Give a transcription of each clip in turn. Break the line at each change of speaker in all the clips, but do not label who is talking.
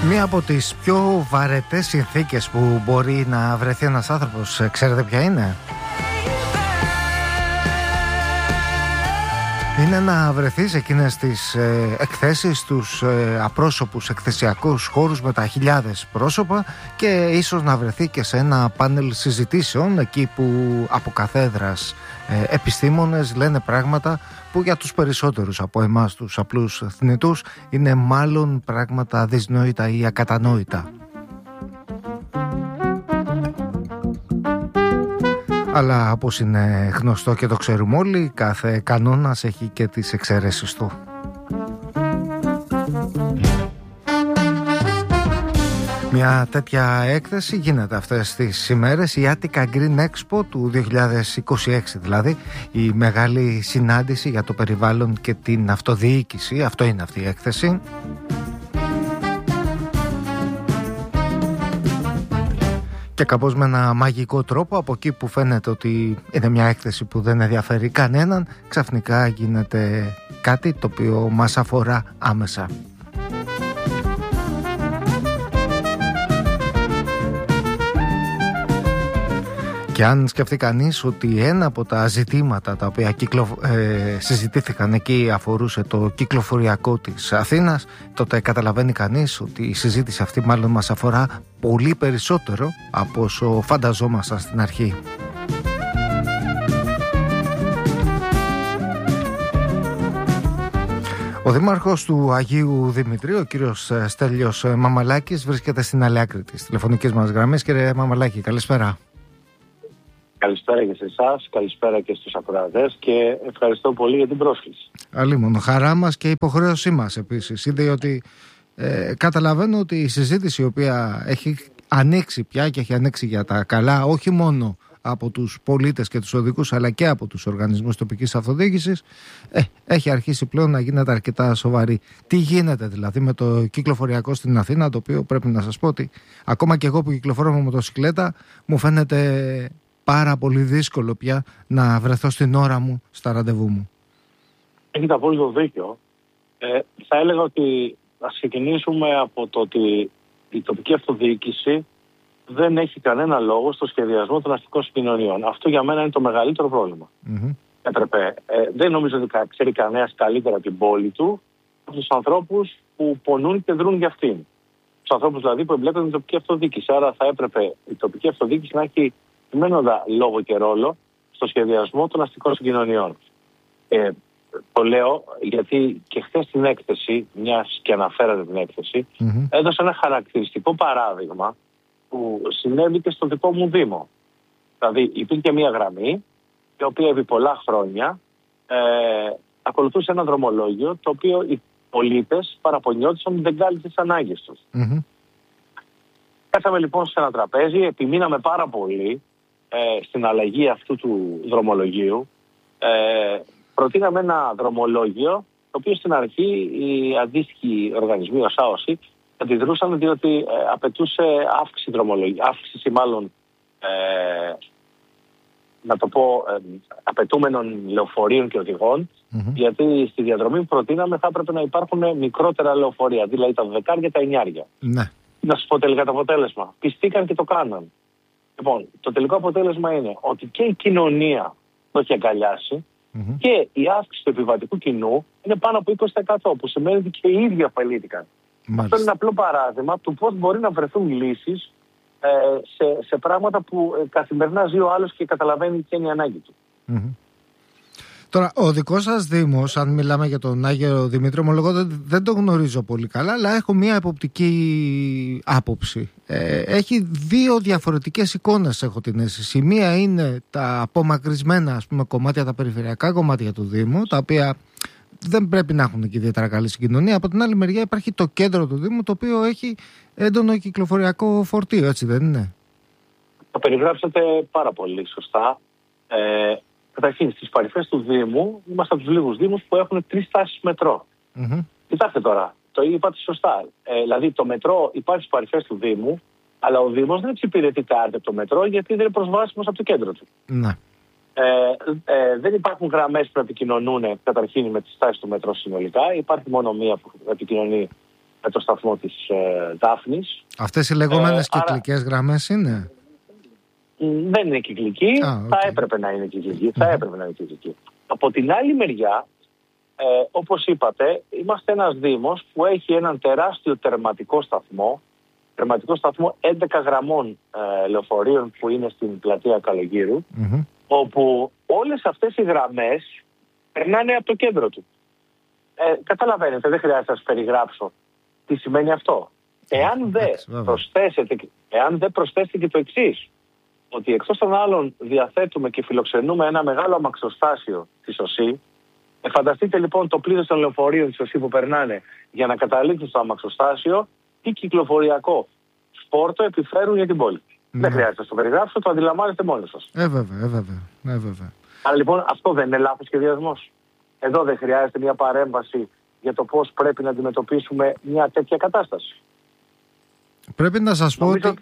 Μία από τις πιο βαρετές συνθήκες που μπορεί να βρεθεί ένας άνθρωπος, ξέρετε ποια είναι? Είναι να βρεθεί σε εκείνες τις εκθέσεις, στους απρόσωπους εκθεσιακούς χώρους με τα χιλιάδες πρόσωπα και ίσως να βρεθεί και σε ένα πάνελ συζητήσεων εκεί που από καθέδρας επιστήμονες λένε πράγματα που για τους περισσότερους από εμάς τους απλούς θνητούς είναι μάλλον πράγματα δυσνόητα ή ακατανόητα. Αλλά όπως είναι γνωστό και το ξέρουμε όλοι, κάθε κανόνας έχει και τις εξαιρέσεις του. Μια τέτοια έκθεση γίνεται αυτές τις ημέρες, η Attica Green Expo του 2026 δηλαδή, η μεγάλη συνάντηση για το περιβάλλον και την αυτοδιοίκηση, αυτό είναι αυτή η έκθεση. Και κάπως με ένα μαγικό τρόπο, από εκεί που φαίνεται ότι είναι μια έκθεση που δεν ενδιαφέρει κανέναν, ξαφνικά γίνεται κάτι το οποίο μας αφορά άμεσα. Και αν σκεφτεί κανείς ότι ένα από τα ζητήματα τα οποία συζητήθηκαν εκεί αφορούσε το κυκλοφοριακό της Αθήνας, τότε καταλαβαίνει κανείς ότι η συζήτηση αυτή μάλλον μας αφορά πολύ περισσότερο από όσο φανταζόμασταν στην αρχή. Ο δήμαρχος του Αγίου Δημητρίου, ο κύριος Στέλιος Μαμαλάκης, βρίσκεται στην άλλη άκρη της τηλεφωνικής μας γραμμής. Κύριε Μαμαλάκη, καλησπέρα.
Καλησπέρα και σε εσάς, καλησπέρα και στους ακροατές και ευχαριστώ πολύ για την πρόσκληση.
Αλλήμον, χαρά μας και υποχρέωσή μας επίσης. Είδε ότι καταλαβαίνω ότι η συζήτηση η οποία έχει ανοίξει πια και έχει ανοίξει για τα καλά, όχι μόνο από τους πολίτες και τους οδικούς αλλά και από τους οργανισμούς τοπικής αυτοδιοίκησης, έχει αρχίσει πλέον να γίνεται αρκετά σοβαρή. Τι γίνεται δηλαδή με το κυκλοφοριακό στην Αθήνα, το οποίο πρέπει να σας πω ότι ακόμα και εγώ που κυκλοφορώ με μοτοσυκλέτα μου φαίνεται πάρα πολύ δύσκολο πια να βρεθώ στην ώρα μου στα ραντεβού μου.
Έχετε απόλυτο δίκιο. Θα έλεγα ότι ας ξεκινήσουμε από το ότι η τοπική αυτοδιοίκηση δεν έχει κανένα λόγο στο σχεδιασμό των αστικών συγκοινωνιών. Αυτό για μένα είναι το μεγαλύτερο πρόβλημα. Δεν νομίζω ότι ξέρει κανένας καλύτερα την πόλη του από τους ανθρώπους που πονούν και δρούν για αυτήν. Τους ανθρώπους δηλαδή που εμπλέκονται με την τοπική αυτοδιοίκηση. Άρα θα έπρεπε η τοπική αυτοδιοίκηση να έχει σημαίνοντα λόγο και ρόλο στο σχεδιασμό των αστικών συγκοινωνιών. Το λέω γιατί και χθες στην έκθεση, μιας και αναφέρατε την έκθεση, έδωσε ένα χαρακτηριστικό παράδειγμα που συνέβη και στο δικό μου Δήμο. Δηλαδή υπήρχε μια γραμμή η οποία επί πολλά χρόνια ακολουθούσε ένα δρομολόγιο το οποίο οι πολίτες παραπονιόντουσαν ότι δεν κάλυψε τις ανάγκες τους. Κάθαμε λοιπόν σε ένα τραπέζι, επιμείναμε πάρα πολύ στην αλλαγή αυτού του δρομολογίου. Προτείναμε ένα δρομολόγιο το οποίο στην αρχή οι αντίστοιχοι οργανισμοί, ο ΣΑΟΣΗ, αντιδρούσαν διότι απαιτούσε αύξηση μάλλον να το πω απαιτούμενων λεωφορείων και οδηγών, γιατί στη διαδρομή που προτείναμε θα έπρεπε να υπάρχουν μικρότερα λεωφορεία, δηλαδή τα 12 και τα 9.
Ναι.
Να σας πω τελικά το αποτέλεσμα. Πιστήκαν και το κάναν. Λοιπόν, το τελικό αποτέλεσμα είναι ότι και η κοινωνία το έχει αγκαλιάσει και η αύξηση του επιβατικού κοινού είναι πάνω από 20%, που σημαίνει ότι και οι ίδιοι ωφελήθηκαν. Αυτό είναι ένα απλό παράδειγμα του πώς μπορεί να βρεθούν λύσεις σε πράγματα που καθημερινά ζει ο άλλος και καταλαβαίνει ποια είναι η ανάγκη του.
Τώρα, ο δικός σας Δήμος, αν μιλάμε για τον Άγιο Δημήτρη, ομολογώ δεν το γνωρίζω πολύ καλά, αλλά έχω μία εποπτική άποψη. Έχει δύο διαφορετικές εικόνες, έχω την αίσθηση. Η μία είναι τα απομακρυσμένα, ας πούμε, κομμάτια, τα περιφερειακά κομμάτια του Δήμου, τα οποία δεν πρέπει να έχουν και ιδιαίτερα καλή συγκοινωνία. Από την άλλη μεριά υπάρχει το κέντρο του Δήμου, το οποίο έχει έντονο κυκλοφοριακό φορτίο, έτσι δεν είναι?
Το περιγράψατε πάρα πολύ σωστά. Καταρχήν, στις παρυφές του Δήμου είμαστε από τους λίγους Δήμους που έχουν 3 στάσεις μετρό. Κοιτάξτε τώρα, το είπατε σωστά. Δηλαδή, το μετρό υπάρχει στις παρυφές του Δήμου, αλλά ο Δήμος δεν εξυπηρετεί τα άρτη από το μετρό γιατί δεν είναι προσβάσιμος από το κέντρο του. Δεν υπάρχουν γραμμές που να επικοινωνούν καταρχήν με τις στάσεις του μετρό συνολικά. Υπάρχει μόνο μία που επικοινωνεί με το σταθμό της Δάφνης.
Αυτές οι λεγόμενες κυκλικές γραμμές είναι?
Δεν είναι κυκλική, θα έπρεπε να είναι κυκλική. Από την άλλη μεριά, όπως είπατε, είμαστε ένας Δήμος που έχει έναν τεράστιο τερματικό σταθμό 11 γραμμών λεωφορείων που είναι στην πλατεία Καλογύρου, όπου όλες αυτές οι γραμμές περνάνε από το κέντρο του. Καταλαβαίνετε, δεν χρειάζεται να σας περιγράψω τι σημαίνει αυτό. Εάν δεν προσθέσετε και το εξής, ότι εκτός των άλλων διαθέτουμε και φιλοξενούμε ένα μεγάλο αμαξοστάσιο της ΟΣΥ, φανταστείτε λοιπόν το πλήθος των λεωφορείων της ΟΣΥ που περνάνε για να καταλήξουν στο αμαξοστάσιο, τι κυκλοφοριακό φόρτο επιφέρουν για την πόλη. Δεν χρειάζεται να το περιγράψω, το αντιλαμβάνεστε μόνοι σας.
Βέβαια.
Αλλά λοιπόν αυτό δεν είναι λάθος σχεδιασμός? Εδώ δεν χρειάζεται μια παρέμβαση για το πώς πρέπει να αντιμετωπίσουμε μια τέτοια κατάσταση?
Πρέπει να σας πω ότι...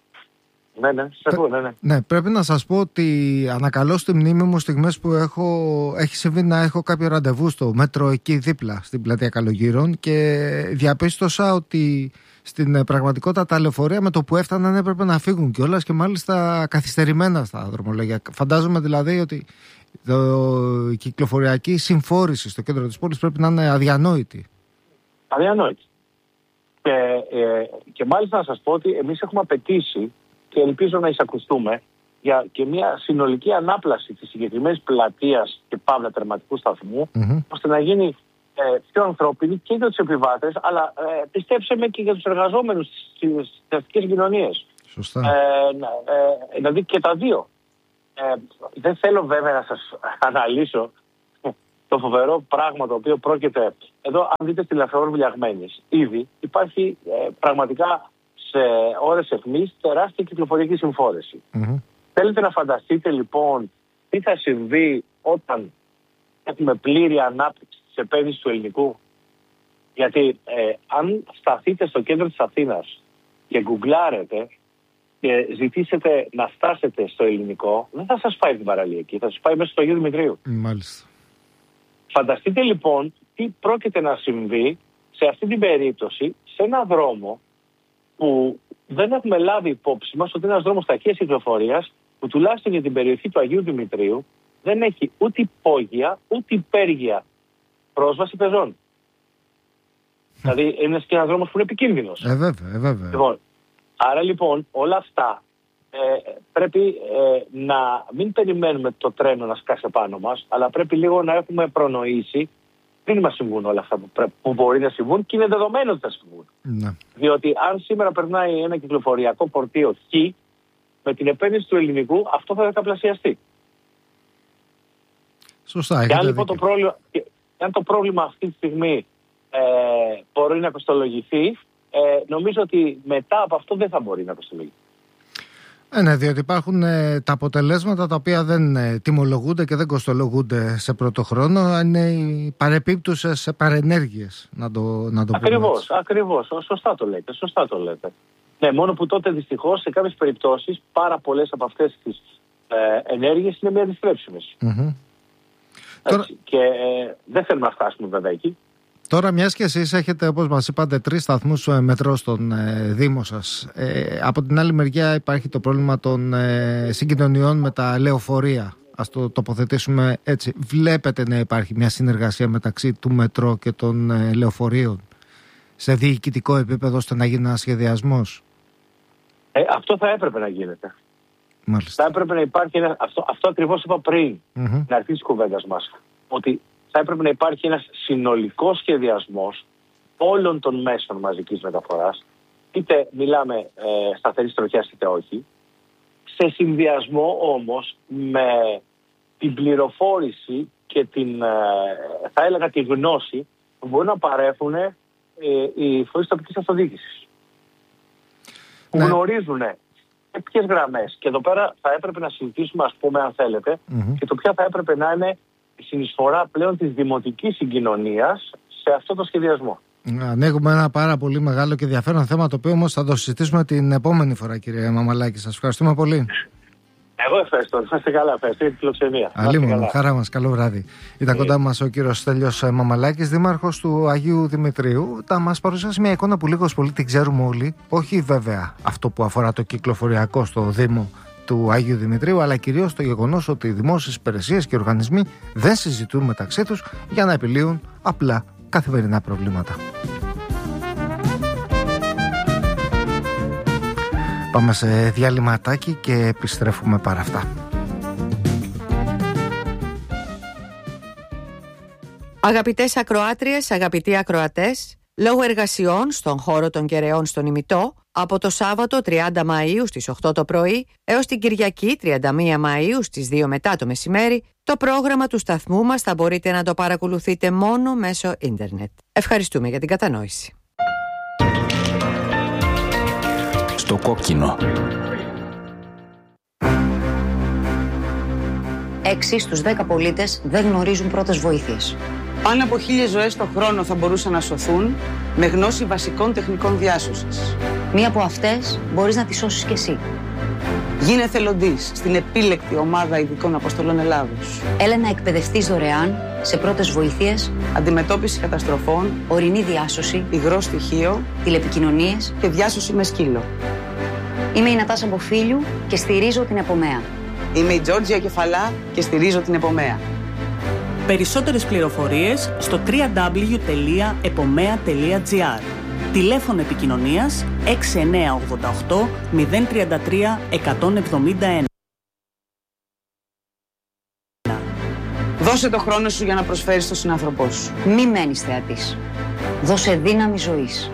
Ναι, πρέπει να σας πω ότι ανακαλώ στη μνήμη μου στιγμές που έχει συμβεί να έχω κάποιο ραντεβού στο μέτρο εκεί δίπλα στην πλατεία Καλογύρων και διαπίστωσα ότι στην πραγματικότητα τα λεωφορεία με το που έφταναν έπρεπε να φύγουν κιόλας και μάλιστα καθυστερημένα στα δρομολόγια. Φαντάζομαι δηλαδή ότι η κυκλοφοριακή συμφόρηση στο κέντρο της πόλης πρέπει να είναι αδιανόητη.
Και μάλιστα να σας πω ότι εμείς έχουμε απαιτήσει και ελπίζω να εισακουστούμε για και μια συνολική ανάπλαση της συγκεκριμένης πλατείας και παύλα τερματικού σταθμού, ώστε να γίνει πιο ανθρώπινη και για τους επιβάτες, αλλά πιστέψτε με και για τους εργαζόμενους στις αστικές κοινωνίες.
Σωστά.
Δηλαδή και τα δύο. Δεν θέλω βέβαια να σας αναλύσω το φοβερό πράγμα το οποίο πρόκειται. Εδώ, αν δείτε στη Λαφρεών Βιλιαγμένης, ήδη υπάρχει πραγματικά σε ώρες αιχμής τεράστια κυκλοφοριακή συμφόρηση. Θέλετε να φανταστείτε λοιπόν τι θα συμβεί όταν έχουμε πλήρη ανάπτυξη της επένδυσης του ελληνικού? Γιατί αν σταθείτε στο κέντρο της Αθήνας και γκουγκλάρετε και ζητήσετε να φτάσετε στο ελληνικό, δεν θα σας πάει την παραλία εκεί, θα σας πάει μέσα στο Αγίου Δημητρίου.
Μάλιστα.
Φανταστείτε λοιπόν τι πρόκειται να συμβεί σε αυτή την περίπτωση, σε ένα δρόμο που δεν έχουμε λάβει υπόψη μας ότι είναι ένας δρόμος ταχείας κυκλοφορίας που τουλάχιστον για την περιοχή του Αγίου Δημητρίου δεν έχει ούτε υπόγεια ούτε υπέργεια πρόσβαση πεζών. Δηλαδή είναι και ένας δρόμος που είναι επικίνδυνος.
Βέβαια.
Λοιπόν, άρα λοιπόν όλα αυτά πρέπει να μην περιμένουμε το τρένο να σκάσει πάνω μας, αλλά πρέπει λίγο να έχουμε προνοήσει πριν μας συμβούν όλα αυτά που μπορεί να συμβούν και είναι δεδομένο ότι θα συμβούν. Ναι. Διότι αν σήμερα περνάει ένα κυκλοφοριακό πορτίο Χ, με την επένδυση του ελληνικού αυτό θα δεκαπλασιαστεί.
Σωστά.
Και αν λοιπόν το πρόβλημα αυτή τη στιγμή μπορεί να κοστολογηθεί, νομίζω ότι μετά από αυτό δεν θα μπορεί να κοστολογηθεί.
Ναι, διότι υπάρχουν τα αποτελέσματα τα οποία δεν τιμολογούνται και δεν κοστολογούνται σε πρώτο χρόνο. Είναι οι παρεπίπτουσες παρενέργειες, να το πούμε.
Ακριβώς. Σωστά το λέτε. Ναι, μόνο που τότε δυστυχώς σε κάποιες περιπτώσεις πάρα πολλές από αυτές τις ενέργειες είναι μη αντιστρέψιμες. Και δεν θέλουμε να φτάσουμε βέβαια εκεί.
Τώρα, μιας και εσείς έχετε, όπως μας είπατε, 3 σταθμούς μετρό στον Δήμο σας. Από την άλλη μεριά υπάρχει το πρόβλημα των συγκοινωνιών με τα λεωφορεία. Ας το τοποθετήσουμε έτσι. Βλέπετε να υπάρχει μια συνεργασία μεταξύ του μετρό και των λεωφορείων σε διοικητικό επίπεδο ώστε να γίνει ένας σχεδιασμός?
Αυτό θα έπρεπε να γίνεται.
Μάλιστα.
Θα έπρεπε να υπάρχει αυτό ακριβώς είπα πριν να αρχίσει τη κουβέντα μας. Ότι θα έπρεπε να υπάρχει ένας συνολικός σχεδιασμός όλων των μέσων μαζικής μεταφοράς, είτε μιλάμε σταθερής τροχιάς είτε όχι, σε συνδυασμό όμως με την πληροφόρηση και θα έλεγα τη γνώση που μπορούν να παρέχουν οι φορείς τοπικής αυτοδιοίκησης. Που γνωρίζουν ποιες γραμμές. Και εδώ πέρα θα έπρεπε να συζητήσουμε, ας πούμε, αν θέλετε, και το ποια θα έπρεπε να είναι η συνεισφορά πλέον της δημοτικής συγκοινωνίας σε αυτό το σχεδιασμό.
Ανοίγουμε ένα πάρα πολύ μεγάλο και ενδιαφέρον θέμα, το οποίο όμως θα το συζητήσουμε την επόμενη φορά, κύριε Μαμαλάκη. Σας ευχαριστούμε πολύ.
Εγώ ευχαριστώ. Να είστε καλά, ευχαριστώ για τη φιλοξενία.
Αλλήμον, χαρά μας, καλό βράδυ. Ήταν κοντά μας ο κύριος Στέλιος Μαμαλάκης, δήμαρχος του Αγίου Δημητρίου. Θα μας παρουσιάσει μια εικόνα που λίγος πολύ την ξέρουμε όλοι. Όχι βέβαια αυτό που αφορά το κυκλοφοριακό στο Δήμο του Αγίου Δημητρίου, αλλά κυρίως το γεγονός ότι οι δημόσιες υπηρεσίες και οι οργανισμοί δεν συζητούν μεταξύ τους για να επιλύουν απλά καθημερινά προβλήματα. Πάμε σε διαλυματάκι και επιστρέφουμε παρά αυτά.
Αγαπητές ακροάτριες, αγαπητοί ακροατές, λόγω εργασιών στον χώρο των Κεραιών στον Ημιτό, από το Σάββατο 30 Μαΐου στις 8 το πρωί έως την Κυριακή 31 Μαΐου στις 2 μετά το μεσημέρι, το πρόγραμμα του σταθμού μας θα μπορείτε να το παρακολουθείτε μόνο μέσω ίντερνετ. Ευχαριστούμε για την κατανόηση.
Στο κόκκινο.
6 στους 10 πολίτες δεν γνωρίζουν πρώτες βοήθειες.
Πάνω από 1.000 ζωές το χρόνο θα μπορούσαν να σωθούν με γνώση βασικών τεχνικών διάσωσης.
Μία από αυτές μπορείς να τη σώσεις κι εσύ.
Γίνε εθελοντής στην επίλεκτη ομάδα ειδικών αποστολών Ελλάδος.
Έλα να εκπαιδευτείς δωρεάν σε πρώτες βοήθειες,
αντιμετώπιση καταστροφών,
ορεινή διάσωση,
υγρό στοιχείο,
τηλεπικοινωνίες
και διάσωση με σκύλο.
Είμαι η Νατάσα Μποφίλιου και στηρίζω την Επομέα.
Είμαι η Τζόρτζια Κεφαλά και στηρίζω την Επομέα.
Περισσότερες πληροφορίες στο www.epomea.gr. Τηλέφωνο επικοινωνίας 6988 033 171.
Δώσε το χρόνο σου για να προσφέρεις στον συνάνθρωπό σου.
Μη μένεις θεατής. Δώσε δύναμη ζωής.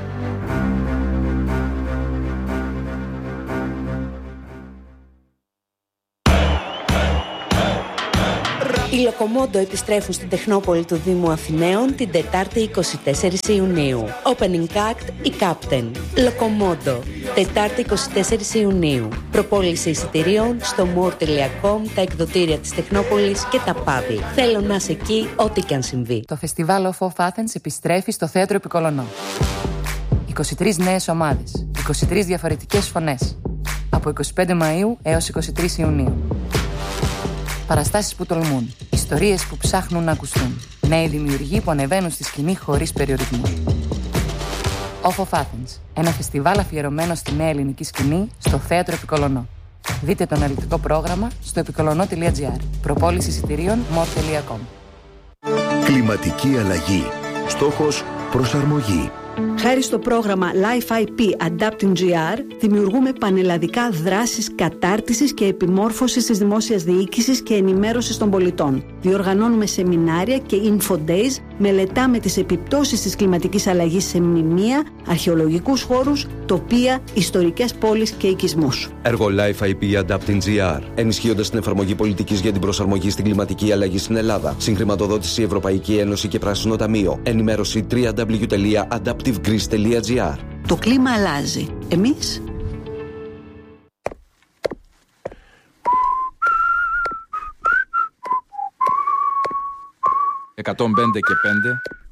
Οι Λοκομόντο επιστρέφουν στην Τεχνόπολη του Δήμου Αθηναίων την Τετάρτη 24 Ιουνίου. Opening act η Captain. Λοκομόντο. Τετάρτη 24 Ιουνίου. Προπόληση εισιτηρίων στο more.com, τα εκδοτήρια της Τεχνόπολης και τα παύλα. Θέλω να είσαι εκεί ό,τι και αν συμβεί.
Το φεστιβάλ of Athens επιστρέφει στο Θέατρο Επικολονό. 23 νέες ομάδες, 23 διαφορετικές φωνές. Από 25 Μαΐου έως 23 Ιουνίου. Παραστάσεις που τολμούν, ιστορίες που ψάχνουν να ακουστούν, νέοι δημιουργοί που ανεβαίνουν στη σκηνή χωρίς περιορισμούς. Off of Athens, ένα φεστιβάλ αφιερωμένο στη νέα ελληνική σκηνή στο Θέατρο Επικολονό. Δείτε το αναλυτικό πρόγραμμα στο επικολονό.gr. Προπόληση εισιτηρίων more.com.
Κλιματική αλλαγή. Στόχος προσαρμογή.
Χάρη στο πρόγραμμα Life IP Adapting GR, δημιουργούμε πανελλαδικά δράσεις κατάρτισης και επιμόρφωσης της δημόσιας διοίκησης και ενημέρωσης των πολιτών. Διοργανώνουμε σεμινάρια και info days, μελετάμε τις επιπτώσεις της κλιματικής αλλαγής σε μνημεία, αρχαιολογικούς χώρους, τοπία, ιστορικές πόλεις και οικισμούς.
Έργο Life IP Adapting GR, ενισχύοντας την εφαρμογή πολιτικής για την προσαρμογή στην κλιματική αλλαγή στην Ελλάδα. Συγχρηματοδότηση Ευρωπαϊκή Ένωση και Πράσινο Ταμείο. Ενημέρωση www.adaptivegreece.gr.
Το κλίμα αλλάζει. Εμείς...
«105 και 5